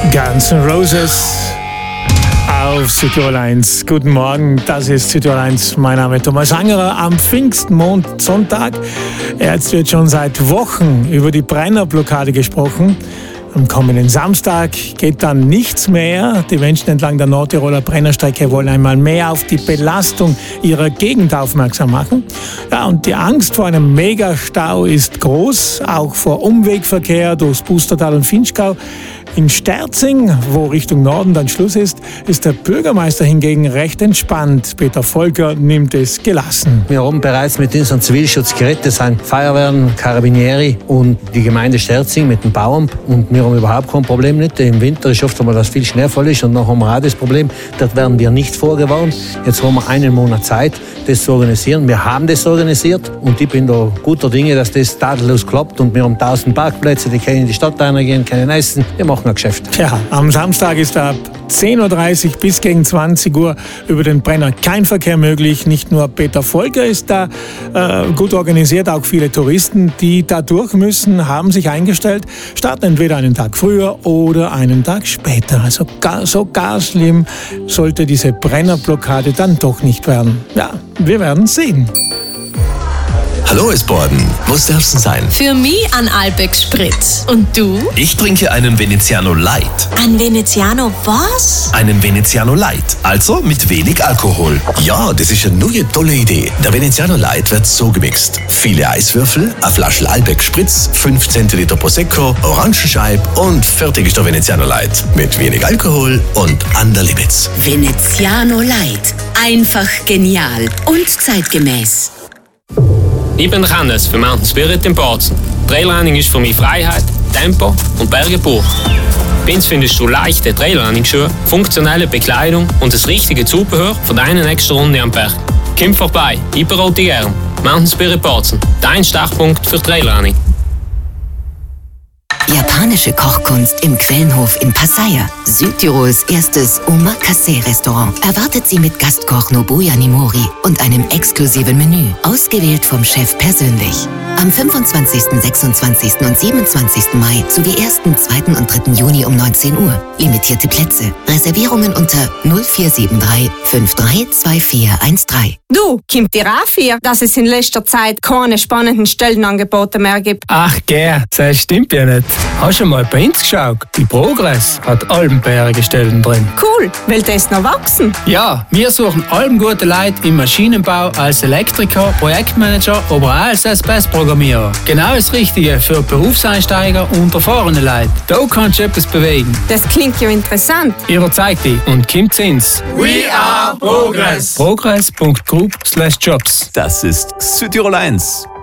Guns N' Roses auf Südtirol 1. Guten Morgen, das ist Südtirol 1. Mein Name ist Thomas Angerer am Pfingstsonntag. Jetzt wird schon seit Wochen über die Brennerblockade gesprochen. Am kommenden Samstag geht dann nichts mehr. Die Menschen entlang der Nordtiroler Brennerstrecke wollen einmal mehr auf die Belastung ihrer Gegend aufmerksam machen. Ja, und die Angst vor einem Megastau ist groß, auch vor Umwegverkehr durchs Pustertal und Vinschgau. In Sterzing, wo Richtung Norden dann Schluss ist der Bürgermeister hingegen recht entspannt. Peter Volker nimmt es gelassen. Wir haben bereits mit unserem Zivilschutz geredet, das sind Feuerwehren, Carabinieri und die Gemeinde Sterzing mit dem Bauamt. Und wir haben überhaupt kein Problem nicht. Im Winter ist oft einmal, dass viel Schneefall ist und dann haben wir auch das Problem. Dort werden wir nicht vorgewarnt. Jetzt haben wir einen Monat Zeit, das zu organisieren. Wir haben das organisiert und ich bin da guter Dinge, dass das tadellos klappt. Und wir haben 1000 Parkplätze, die können in die Stadt reingehen, können essen. Wir machen ein Geschäft. Ja, am Samstag ist ab 10.30 Uhr bis gegen 20 Uhr über den Brenner kein Verkehr möglich. Nicht nur Peter Volker ist da gut organisiert, auch viele Touristen, die da durch müssen, haben sich eingestellt, starten entweder einen Tag früher oder einen Tag später. Also so gar schlimm sollte diese Brennerblockade dann doch nicht werden. Ja, wir werden sehen. Hallo Esborden, was darf's denn sein? Für mich ein Alpex Spritz. Und du? Ich trinke einen Veneziano Light. Ein Veneziano was? Einen Veneziano Light, also mit wenig Alkohol. Ja, das ist eine neue tolle Idee. Der Veneziano Light wird so gemixt. Viele Eiswürfel, eine Flasche Alpex Spritz, 5 Zentiliter Prosecco, Orangenscheib und fertig ist der Veneziano Light. Mit wenig Alkohol und an der Limits. Veneziano Light. Einfach genial und zeitgemäß. Ich bin Hannes für Mountain Spirit in Bozen. Trailrunning ist für mich Freiheit, Tempo und Berge pur. Bei uns findest du leichte Trailrunning-Schuhe, funktionelle Bekleidung und das richtige Zubehör für deine nächste Runde am Berg. Komm vorbei, ich berate dich gern. Mountain Spirit Bozen, dein Startpunkt für Trailrunning. Japanische Kochkunst im Quellenhof in Pasaya. Südtirols erstes Omakase-Restaurant erwartet Sie mit Gastkoch Nobuya Nimori und einem exklusiven Menü, ausgewählt vom Chef persönlich. Am 25., 26. und 27. Mai sowie 1., 2. und 3. Juni um 19 Uhr. Limitierte Plätze. Reservierungen unter 0473 532413. Du, kommt dir auch vor, dass es in letzter Zeit keine spannenden Stellenangebote mehr gibt? Ach gell, das stimmt ja nicht. Hast du mal bei uns geschaut? Die Progress hat allenbärige Stellen drin. Cool, will das noch wachsen? Ja, wir suchen allen gute Leute im Maschinenbau als Elektriker, Projektmanager, aber auch als SPS-Programmierer. Genau das Richtige für Berufseinsteiger und erfahrene Leute. Da kannst du etwas bewegen. Das klingt ja interessant. Überzeug dich und kommt zu uns. We are Progress. Progress.group/jobs. Das ist Südtirol 1.